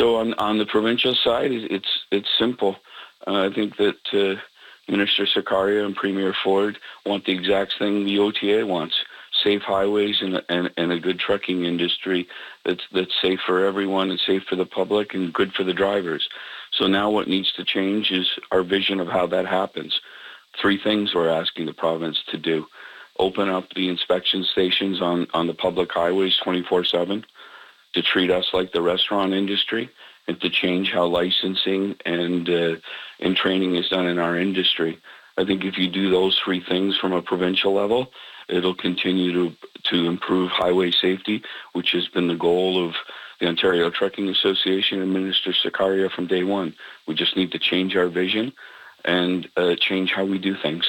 So on the provincial side, it's simple. I think that Minister Sakaria and Premier Ford want the exact thing the OTA wants: safe highways and a good trucking industry that's safe for everyone and safe for the public and good for the drivers. So now what needs to change is our vision of how that happens. 3 things we're asking the province to do: open up the inspection stations on the public highways 24/7, to treat us like the restaurant industry, and to change how licensing and training is done in our industry. I think if you do those 3 things from a provincial level, it'll continue to improve highway safety, which has been the goal of the Ontario Trucking Association and Minister Sakaria from day one. We just need to change our vision and change how we do things.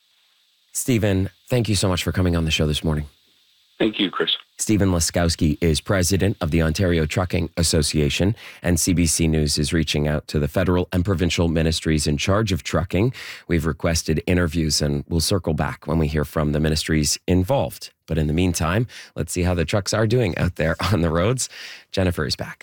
Stephen, thank you so much for coming on the show this morning. Thank you, Chris. Stephen Laskowski is president of the Ontario Trucking Association, and CBC News is reaching out to the federal and provincial ministries in charge of trucking. We've requested interviews, and we'll circle back when we hear from the ministries involved. But in the meantime, let's see how the trucks are doing out there on the roads. Jennifer is back.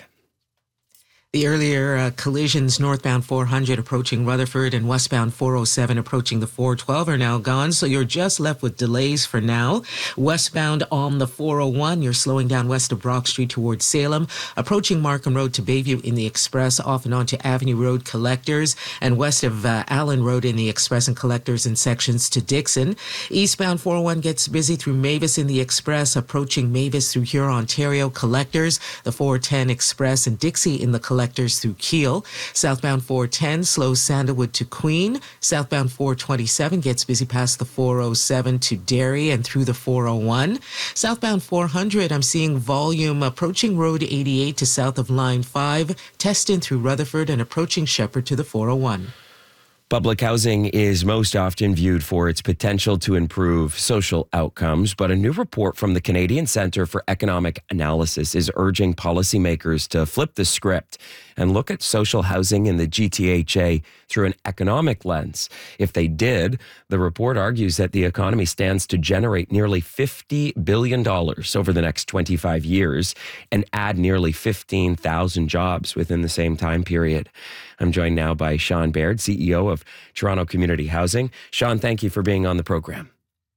The earlier collisions northbound 400 approaching Rutherford and westbound 407 approaching the 412 are now gone, so you're just left with delays for now. Westbound on the 401, you're slowing down west of Brock Street towards Salem, approaching Markham Road to Bayview in the Express, off and onto Avenue Road Collectors, and west of Allen Road in the Express and Collectors in sections to Dixon. Eastbound 401 gets busy through Mavis in the Express, approaching Mavis through Huron, Ontario Collectors, the 410 Express and Dixie in the Collectors through Kiel. Southbound 410 slows Sandalwood to Queen. Southbound 427 gets busy past the 407 to Derry and through the 401. Southbound 400, I'm seeing volume approaching Road 88 to south of Line 5, Teston through Rutherford and approaching Shepherd to the 401. Public housing is most often viewed for its potential to improve social outcomes, but a new report from the Canadian Centre for Economic Analysis is urging policymakers to flip the script and look at social housing in the GTHA through an economic lens. If they did, the report argues that the economy stands to generate nearly $50 billion over the next 25 years and add nearly 15,000 jobs within the same time period. I'm joined now by Sean Baird, CEO of Toronto Community Housing. Sean, thank you for being on the program.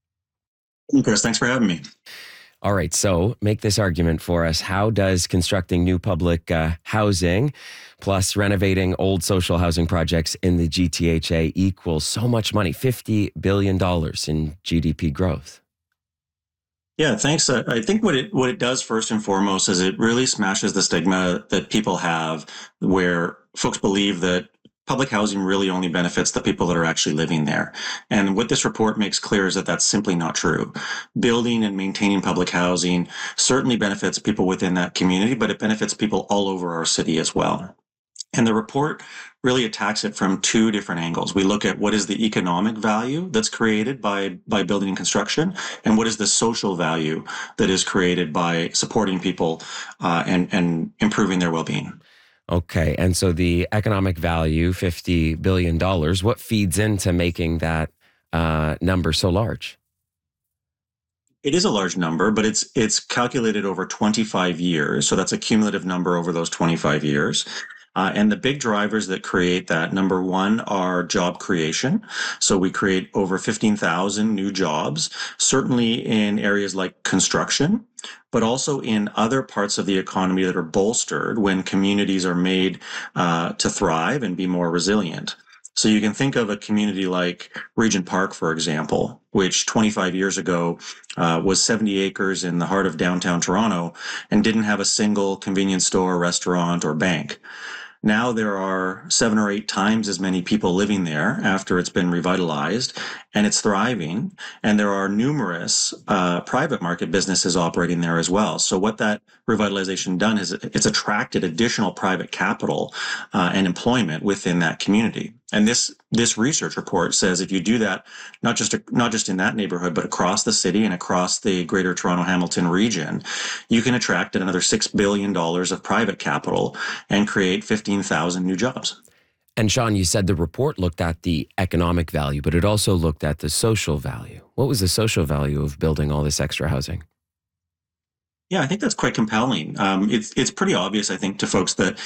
Chris, thanks for having me. All right, so make this argument for us. How does constructing new public housing plus renovating old social housing projects in the GTHA equal so much money, $50 billion in GDP growth? Yeah, thanks. I think what it does first and foremost is it really smashes the stigma that people have where folks believe that public housing really only benefits the people that are actually living there. And what this report makes clear is that that's simply not true. Building and maintaining public housing certainly benefits people within that community, but it benefits people all over our city as well. And the report really attacks it from 2 different angles. We look at what is the economic value that's created by building and construction, and what is the social value that is created by supporting people and improving their well-being. Okay, and so the economic value, $50 billion, what feeds into making that number so large? It is a large number, but it's calculated over 25 years. So that's a cumulative number over those 25 years. And the big drivers that create that, number one, are job creation. So we create over 15,000 new jobs, certainly in areas like construction, but also in other parts of the economy that are bolstered when communities are made to thrive and be more resilient. So you can think of a community like Regent Park, for example, which 25 years ago was 70 acres in the heart of downtown Toronto and didn't have a single convenience store, restaurant, or bank. Now there are 7 or 8 times as many people living there after it's been revitalized, and it's thriving. And there are numerous private market businesses operating there as well. So what that revitalization done is it's attracted additional private capital and employment within that community. And this research report says if you do that, not just in that neighborhood, but across the city and across the Greater Toronto Hamilton region, you can attract another $6 billion of private capital and create 15,000 new jobs. And Sean, you said the report looked at the economic value, but it also looked at the social value. What was the social value of building all this extra housing? Yeah, I think that's quite compelling. It's pretty obvious, I think, to folks that